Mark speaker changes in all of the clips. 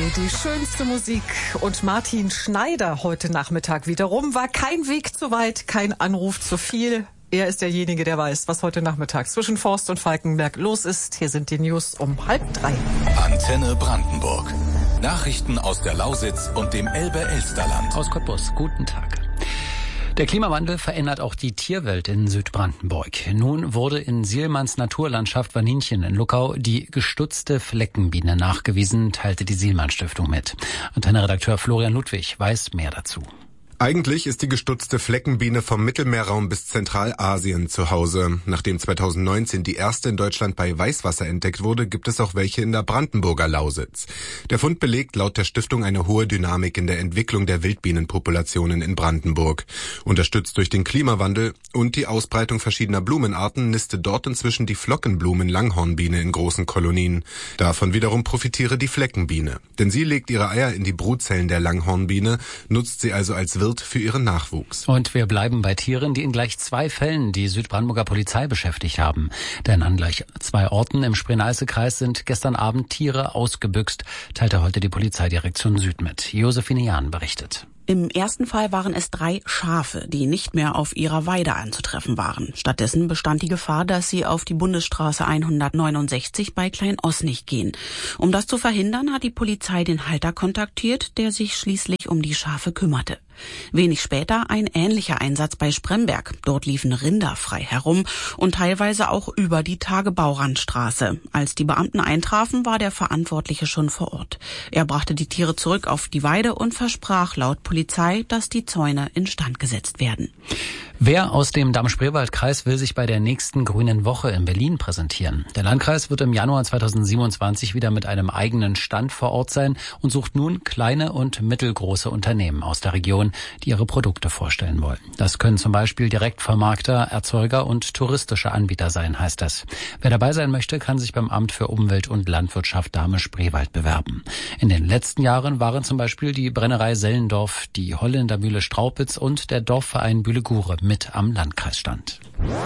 Speaker 1: die schönste Musik und Martin Schneider heute Nachmittag wiederum. War kein Weg zu weit, kein Anruf zu viel. Er ist derjenige, der weiß, was heute Nachmittag zwischen Forst und Falkenberg los ist. Hier sind die News um 2:30.
Speaker 2: Antenne Brandenburg. Nachrichten aus der Lausitz und dem Elbe-Elsterland.
Speaker 3: Aus Cottbus, guten Tag. Der Klimawandel verändert auch die Tierwelt in Südbrandenburg. Nun wurde in Sielmanns Naturlandschaft Vaninchen in Luckau die gestutzte Fleckenbiene nachgewiesen, teilte die Sielmann-Stiftung mit. Antenne-Redakteur Florian Ludwig weiß mehr dazu.
Speaker 4: Eigentlich ist die gestutzte Fleckenbiene vom Mittelmeerraum bis Zentralasien zu Hause. Nachdem 2019 die erste in Deutschland bei Weißwasser entdeckt wurde, gibt es auch welche in der Brandenburger Lausitz. Der Fund belegt laut der Stiftung eine hohe Dynamik in der Entwicklung der Wildbienenpopulationen in Brandenburg. Unterstützt durch den Klimawandel und die Ausbreitung verschiedener Blumenarten nistet dort inzwischen die Flockenblumen-Langhornbiene in großen Kolonien. Davon wiederum profitiere die Fleckenbiene. Denn sie legt ihre Eier in die Brutzellen der Langhornbiene, nutzt sie also als Wirt für ihren Nachwuchs.
Speaker 3: Und wir bleiben bei Tieren, die in gleich 2 Fällen die Südbrandenburger Polizei beschäftigt haben. Denn an gleich 2 Orten im Spree-Neiße-Kreis sind gestern Abend Tiere ausgebüxt, teilte heute die Polizeidirektion Süd mit. Josephine Jahn berichtet.
Speaker 5: Im ersten Fall waren es 3 Schafe, die nicht mehr auf ihrer Weide anzutreffen waren. Stattdessen bestand die Gefahr, dass sie auf die Bundesstraße 169 bei Klein-Osnich gehen. Um das zu verhindern, hat die Polizei den Halter kontaktiert, der sich schließlich um die Schafe kümmerte. Wenig später ein ähnlicher Einsatz bei Spremberg. Dort liefen Rinder frei herum und teilweise auch über die Tagebaurandstraße. Als die Beamten eintrafen, war der Verantwortliche schon vor Ort. Er brachte die Tiere zurück auf die Weide und versprach laut Polizei, dass die Zäune instand gesetzt werden.
Speaker 3: Wer aus dem Damm-Spreewald-Kreis will sich bei der nächsten Grünen Woche in Berlin präsentieren? Der Landkreis wird im Januar 2027 wieder mit einem eigenen Stand vor Ort sein und sucht nun kleine und mittelgroße Unternehmen aus der Region, die ihre Produkte vorstellen wollen. Das können zum Beispiel Direktvermarkter, Erzeuger und touristische Anbieter sein, heißt es. Wer dabei sein möchte, kann sich beim Amt für Umwelt und Landwirtschaft Dahme-Spreewald bewerben. In den letzten Jahren waren zum Beispiel die Brennerei Sellendorf, die Holländermühle Straupitz und der Dorfverein Bühle-Gure mit am Landkreisstand.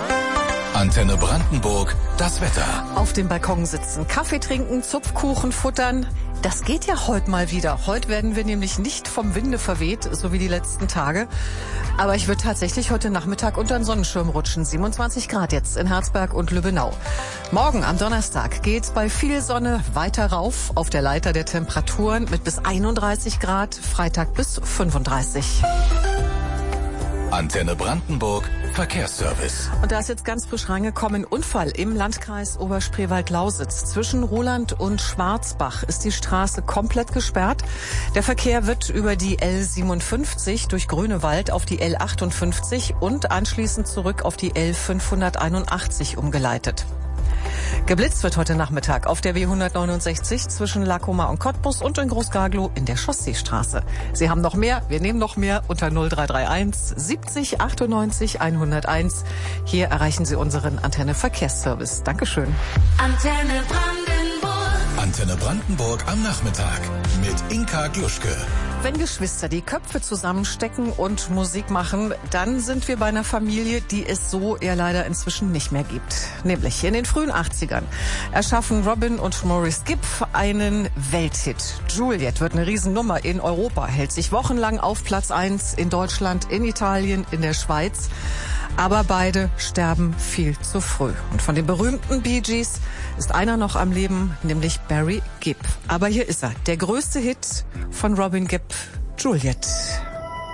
Speaker 2: Antenne Brandenburg, das Wetter.
Speaker 1: Auf dem Balkon sitzen, Kaffee trinken, Zupfkuchen futtern. Das geht ja heute mal wieder. Heute werden wir nämlich nicht vom Winde verweht, so wie die letzten Tage. Aber ich würde tatsächlich heute Nachmittag unter den Sonnenschirm rutschen. 27 Grad jetzt in Herzberg und Lübbenau. Morgen am Donnerstag geht's bei viel Sonne weiter rauf auf der Leiter der Temperaturen mit bis 31 Grad, Freitag bis 35.
Speaker 2: Antenne Brandenburg, Verkehrsservice.
Speaker 1: Und da ist jetzt ganz frisch reingekommen, Unfall im Landkreis Oberspreewald-Lausitz. Zwischen Roland und Schwarzbach ist die Straße komplett gesperrt. Der Verkehr wird über die L57 durch Grünewald auf die L58 und anschließend zurück auf die L581 umgeleitet. Geblitzt wird heute Nachmittag auf der W169 zwischen Lacoma und Cottbus und in Groß-Gaglow in der Chausseestraße. Sie haben noch mehr, wir nehmen noch mehr unter 0331 70 98 101. Hier erreichen Sie unseren Antenne Verkehrsservice. Dankeschön.
Speaker 2: Antenne Brandenburg. Antenne Brandenburg am Nachmittag mit Inka Gluschke.
Speaker 1: Wenn Geschwister die Köpfe zusammenstecken und Musik machen, dann sind wir bei einer Familie, die es so eher leider inzwischen nicht mehr gibt. Nämlich in den frühen 80ern erschaffen Robin und Maurice Gibb einen Welthit. Juliet wird eine Riesennummer in Europa, hält sich wochenlang auf Platz 1 in Deutschland, in Italien, in der Schweiz. Aber beide sterben viel zu früh. Und von den berühmten Bee Gees ist einer noch am Leben, nämlich Barry Gibb. Aber hier ist er, der größte Hit von Robin Gibb, Juliet.